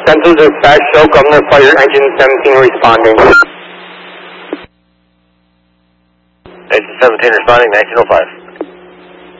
Central Dispatch, show Governor Fire Engine 17 responding. Engine 17 responding, 1905.